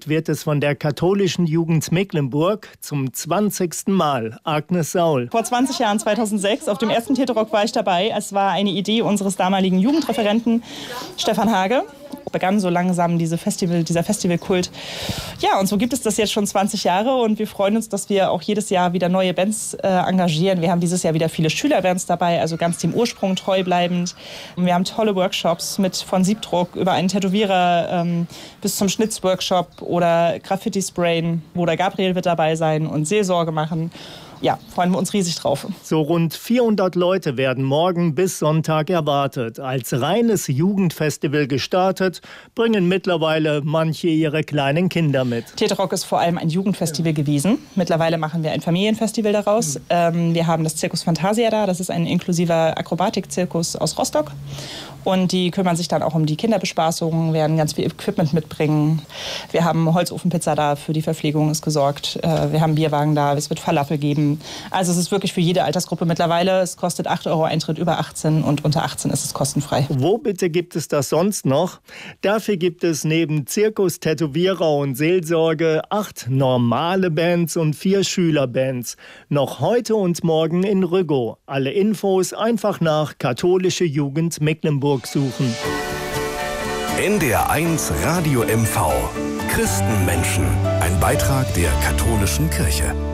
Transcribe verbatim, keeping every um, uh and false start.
Jahrgang wird es von der katholischen Jugend Mecklenburg zum zwanzigsten Mal. Agnes Saul. Vor zwanzig Jahren, zweitausendsechs, auf dem ersten Tetrock war ich dabei. Es war eine Idee unseres damaligen Jugendreferenten Stefan Hage. Begann so langsam diese Festival, dieser Festivalkult. Ja, und so gibt es das jetzt schon zwanzig Jahre und wir freuen uns, dass wir auch jedes Jahr wieder neue Bands äh, engagieren. Wir haben dieses Jahr wieder viele Schülerbands dabei, also ganz dem Ursprung treu bleibend. Und wir haben tolle Workshops mit von Siebdruck über einen Tätowierer ähm, bis zum Schnitzworkshop oder Graffiti-Sprayen, wo der Gabriel wird dabei sein und Seelsorge machen. Ja, freuen wir uns riesig drauf. So rund vierhundert Leute werden morgen bis Sonntag erwartet. Als reines Jugendfestival gestartet, bringen mittlerweile manche ihre kleinen Kinder mit. Tetrock ist vor allem ein Jugendfestival gewesen. Mittlerweile machen wir ein Familienfestival daraus. Mhm. Ähm, wir haben das Circus Fantasia da. Das ist ein inklusiver Akrobatikzirkus aus Rostock. Und die kümmern sich dann auch um die Kinderbespaßung, werden ganz viel Equipment mitbringen. Wir haben Holzofenpizza da, für die Verpflegung ist gesorgt. Wir haben Bierwagen da, es wird Falafel geben. Also es ist wirklich für jede Altersgruppe mittlerweile. Es kostet acht Euro Eintritt über achtzehn und unter achtzehn ist es kostenfrei. Wo bitte gibt es das sonst noch? Dafür gibt es neben Zirkus, Tätowierer und Seelsorge acht normale Bands und vier Schülerbands. Noch heute und morgen in Rüggow. Alle Infos einfach nach Katholische Jugend Mecklenburg suchen. N D R eins Radio M V. Christenmenschen. Ein Beitrag der katholischen Kirche.